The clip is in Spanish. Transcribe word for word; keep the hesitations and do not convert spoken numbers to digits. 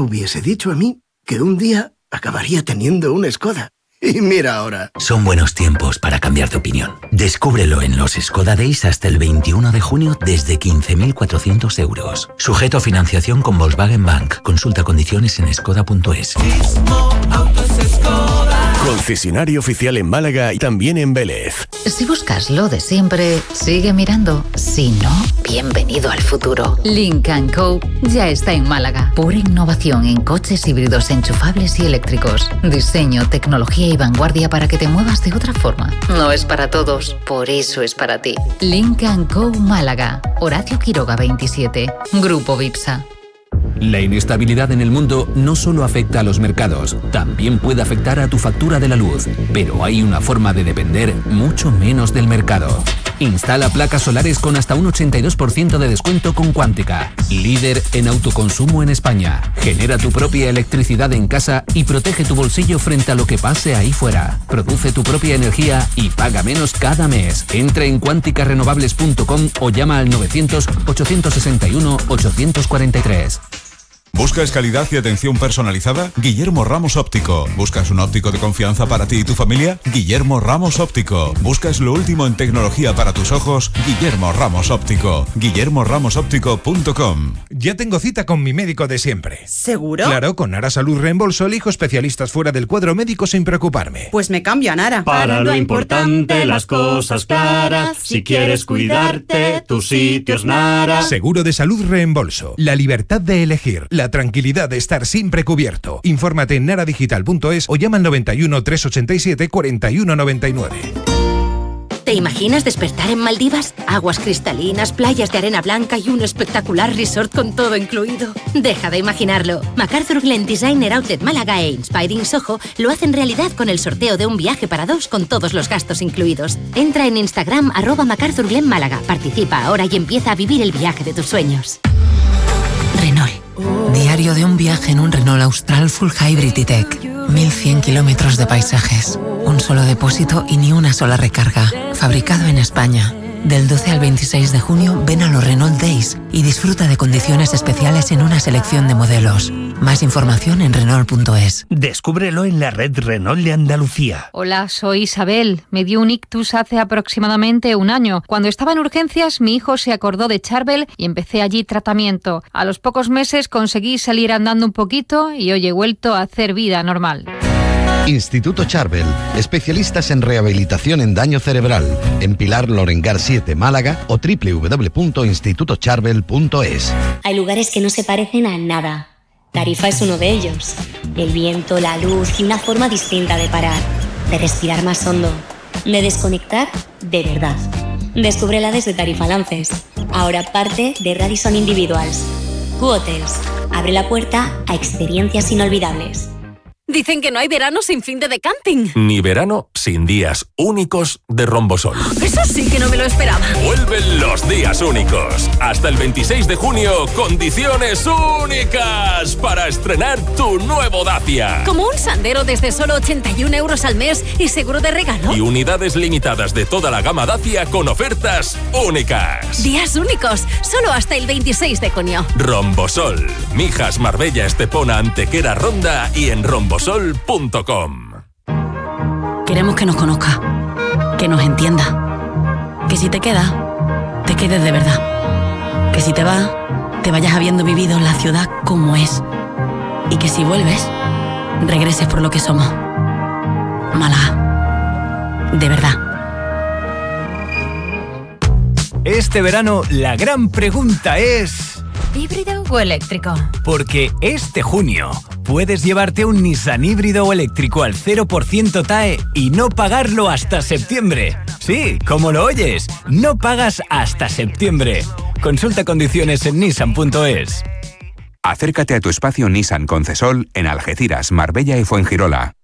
hubiese dicho a mí que un día acabaría teniendo un Skoda? Y mira ahora. Son buenos tiempos para cambiar de opinión. Descúbrelo en los Skoda Days hasta el veintiuno de junio desde quince mil cuatrocientos euros. Sujeto a financiación con Volkswagen Bank. Consulta condiciones en skoda punto es. Concesionario oficial en Málaga y también en Vélez. Si buscas lo de siempre, sigue mirando. Si no, bienvenido al futuro. Lynk and Co ya está en Málaga. Pura innovación en coches híbridos enchufables y eléctricos. Diseño, tecnología y vanguardia para que te muevas de otra forma. No es para todos, por eso es para ti. Lynk and Co Málaga. Horacio Quiroga veintisiete. Grupo Vipsa. La inestabilidad en el mundo no solo afecta a los mercados, también puede afectar a tu factura de la luz. Pero hay una forma de depender mucho menos del mercado. Instala placas solares con hasta un ochenta y dos por ciento de descuento con Cuántica, líder en autoconsumo en España. Genera tu propia electricidad en casa y protege tu bolsillo frente a lo que pase ahí fuera. Produce tu propia energía y paga menos cada mes. Entra en cuántica renovables punto com o llama al novecientos, ochocientos sesenta y uno, ochocientos cuarenta y tres. ¿Buscas calidad y atención personalizada? Guillermo Ramos Óptico. ¿Buscas un óptico de confianza para ti y tu familia? Guillermo Ramos Óptico. ¿Buscas lo último en tecnología para tus ojos? Guillermo Ramos Óptico. guillermo ramos óptico punto com. Ya tengo cita con mi médico de siempre. ¿Seguro? Claro, con Nara Salud Reembolso elijo especialistas fuera del cuadro médico sin preocuparme. Pues me cambio a Nara. Para lo importante, las cosas claras. Si quieres cuidarte, tu sitio es Nara. Seguro de salud reembolso. La libertad de elegir. La tranquilidad de estar siempre cubierto. Infórmate en nara digital punto es o llama al noventa y uno, trescientos ochenta y siete, cuarenta y uno noventa y nueve. ¿Te imaginas despertar en Maldivas? Aguas cristalinas, playas de arena blanca y un espectacular resort con todo incluido. Deja de imaginarlo. MacArthur Glen Designer Outlet Málaga e Inspiring Soho lo hacen realidad con el sorteo de un viaje para dos con todos los gastos incluidos. Entra en Instagram arroba MacArthur Glen Málaga. Participa ahora y empieza a vivir el viaje de tus sueños. Renault. Diario de un viaje en un Renault Austral Full Hybrid E-Tech. mil cien kilómetros de paisajes. Un solo depósito y ni una sola recarga. Fabricado en España. Del doce al veintiséis de junio ven a los Renault Days y disfruta de condiciones especiales en una selección de modelos. Más información en renault punto es. Descúbrelo en la red Renault de Andalucía. Hola, soy Isabel. Me dio un ictus hace aproximadamente un año. Cuando estaba en urgencias, mi hijo se acordó de Charbel y empecé allí tratamiento. A los pocos meses conseguí salir andando un poquito y hoy he vuelto a hacer vida normal. Instituto Charbel, especialistas en rehabilitación en daño cerebral, en Pilar Lorengar siete, Málaga o doble u doble u doble u punto instituto charbel punto es. Hay lugares que no se parecen a nada. Tarifa es uno de ellos. El viento, la luz y una forma distinta de parar, de respirar más hondo, de desconectar de verdad. Descúbrela desde Tarifa Lances, ahora parte de Radisson Individuals. Q-Hotels, abre la puerta a experiencias inolvidables. Dicen que no hay verano sin fin de camping. Ni verano sin días únicos de Rombosol. Eso sí que no me lo esperaba. Vuelven los días únicos. Hasta el veintiséis de junio, condiciones únicas para estrenar tu nuevo Dacia. Como un Sandero desde solo ochenta y un euros al mes y seguro de regalo. Y unidades limitadas de toda la gama Dacia con ofertas únicas. Días únicos, solo hasta el veintiséis de junio. Rombosol. Mijas, Marbella, Estepona, Antequera, Ronda y en rombosol punto com. Queremos que nos conozca, que nos entienda, que si te quedas, te quedes de verdad, que si te vas, te vayas habiendo vivido la ciudad como es y que si vuelves, regreses por lo que somos. Málaga, de verdad. Este verano la gran pregunta es... ¿híbrido o eléctrico? Porque este junio puedes llevarte un Nissan híbrido o eléctrico al cero por ciento T A E y no pagarlo hasta septiembre. Sí, como lo oyes, no pagas hasta septiembre. Consulta condiciones en nissan punto es. Acércate a tu espacio Nissan Concesol en Algeciras, Marbella y Fuengirola.